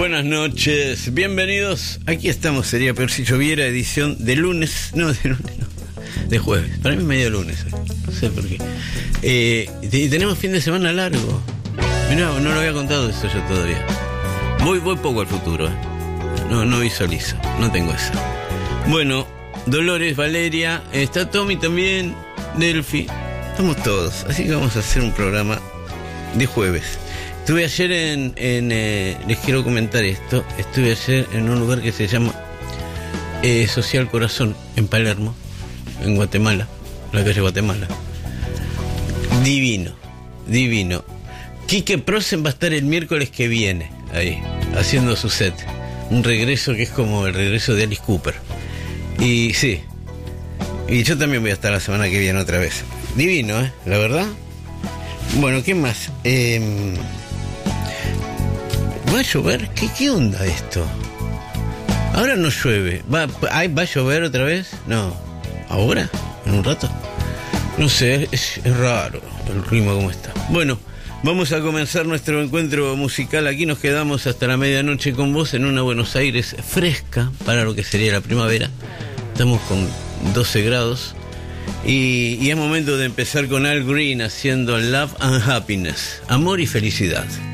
Buenas noches, bienvenidos. Aquí estamos, sería peor si lloviera, edición de lunes. No, de lunes no, de jueves. Para mí es medio lunes, no sé por qué. Y tenemos fin de semana largo. Mirá, no lo había contado eso yo todavía. Voy poco al futuro, No visualizo, no tengo esa. Bueno, Dolores, Valeria, está Tommy también, Delphi, estamos todos. Así que vamos a hacer un programa de jueves. Estuve ayer les quiero comentar esto. Estuve ayer en un lugar que se llama Social Corazón, en Palermo, en Guatemala, la calle Guatemala. Divino. Quique Prosen va a estar el miércoles que viene ahí, haciendo su set. Un regreso que es como el regreso de Alice Cooper. Y sí, y yo también voy a estar la semana que viene otra vez. Divino, la verdad. Bueno, ¿qué más? ¿Va a llover? ¿Qué onda esto? Ahora no llueve. ¿Va a llover otra vez? No. ¿Ahora? ¿En un rato? No sé, es raro el clima como está. Bueno, vamos a comenzar nuestro encuentro musical. Aquí nos quedamos hasta la medianoche con vos en una Buenos Aires fresca para lo que sería la primavera. Estamos con 12 grados. Y es momento de empezar con Al Green haciendo Love and Happiness, amor y felicidad.